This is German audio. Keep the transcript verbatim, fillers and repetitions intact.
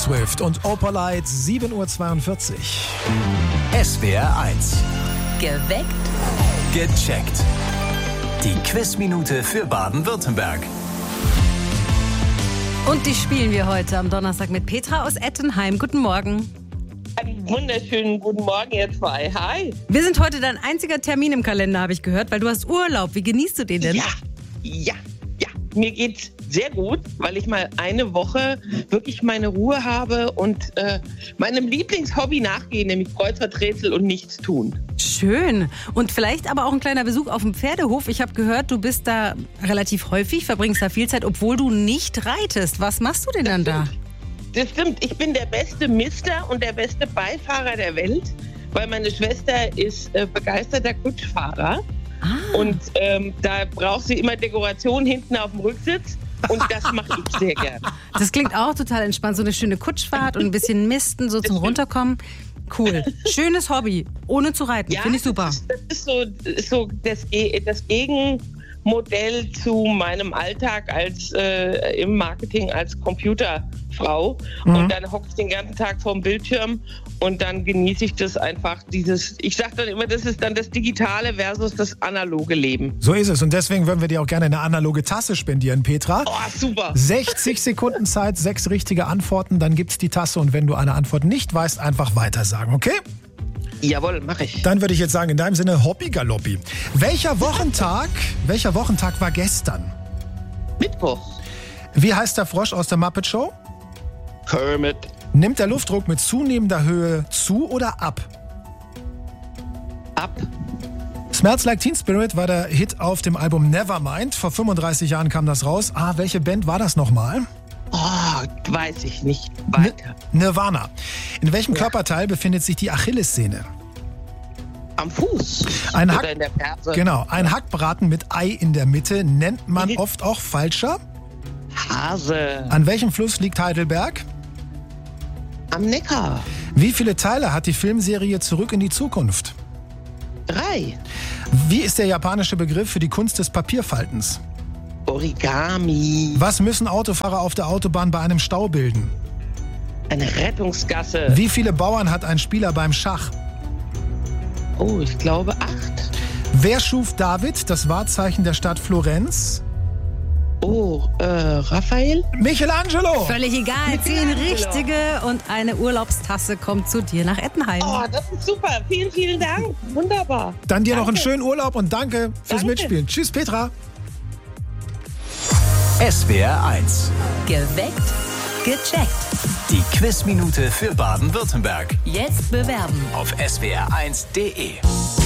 Swift und Opalite, sieben Uhr zweiundvierzig. S W R eins. Geweckt. Gecheckt. Die Quizminute für Baden-Württemberg. Und die spielen wir heute am Donnerstag mit Petra aus Ettenheim. Guten Morgen. Einen wunderschönen guten Morgen, ihr zwei. Hi. Wir sind heute dein einziger Termin im Kalender, habe ich gehört, weil du hast Urlaub. Wie genießt du den denn? Ja, ja, ja. Mir geht's sehr gut, weil ich mal eine Woche wirklich meine Ruhe habe und äh, meinem Lieblingshobby nachgehe, nämlich Kreuzworträtsel und nichts tun. Schön. Und vielleicht aber auch ein kleiner Besuch auf dem Pferdehof. Ich habe gehört, du bist da relativ häufig, verbringst da viel Zeit, obwohl du nicht reitest. Was machst du denn dann da? Das stimmt. Ich bin der beste Mister und der beste Beifahrer der Welt, weil meine Schwester ist äh, begeisterter Kutschfahrer. Ah. Und ähm, da braucht sie immer Dekoration hinten auf dem Rücksitz. Und das mache ich sehr gerne. Das klingt auch total entspannt. So eine schöne Kutschfahrt und ein bisschen Misten, so zum Runterkommen. Cool. Schönes Hobby, ohne zu reiten. Ja, finde ich super. Das ist, das ist so, ist so das, das Gegenmodell zu meinem Alltag als äh, im Marketing als Computerfrau. Mhm. Und dann hocke ich den ganzen Tag vorm Bildschirm und dann genieße ich das einfach. Dieses, ich sage dann immer, das ist dann das digitale versus das analoge Leben. So ist es und deswegen würden wir dir auch gerne eine analoge Tasse spendieren, Petra. Oh, super. sechzig Sekunden Zeit, sechs richtige Antworten, dann gibt's die Tasse und wenn du eine Antwort nicht weißt, einfach weitersagen, okay? Jawohl, mache ich. Dann würde ich jetzt sagen, in deinem Sinne Hoppi Galoppi. Welcher Wochentag, welcher Wochentag war gestern? Mittwoch. Wie heißt der Frosch aus der Muppet Show? Kermit. Nimmt der Luftdruck mit zunehmender Höhe zu oder ab? Ab. Smells Like Teen Spirit war der Hit auf dem Album Nevermind. Vor fünfunddreißig Jahren kam das raus. Ah, welche Band war das nochmal? Oh, weiß ich nicht. Weiter. Nirvana. In welchem Ja. Körperteil befindet sich die Achillessehne? Am Fuß. Ein Oder Hack- in der Ferse. Genau, ein Hackbraten mit Ei in der Mitte nennt man oft auch Falscher. Hase. An welchem Fluss liegt Heidelberg? Am Neckar. Wie viele Teile hat die Filmserie Zurück in die Zukunft? Drei. Wie ist der japanische Begriff für die Kunst des Papierfaltens? Origami. Was müssen Autofahrer auf der Autobahn bei einem Stau bilden? Eine Rettungsgasse. Wie viele Bauern hat ein Spieler beim Schach? Oh, ich glaube acht. Wer schuf David, das Wahrzeichen der Stadt Florenz? Oh, äh, Raphael? Michelangelo! Völlig egal. Zehn richtige und eine Urlaubstasse kommt zu dir nach Ettenheim. Oh, das ist super. Vielen, vielen Dank. Wunderbar. Dann dir noch einen Danke. schönen Urlaub und danke fürs Danke. Mitspielen. Tschüss, Petra. S W R eins. Geweckt. Gecheckt. Die Quizminute für Baden-Württemberg. Jetzt bewerben. Auf S W R eins Punkt D E.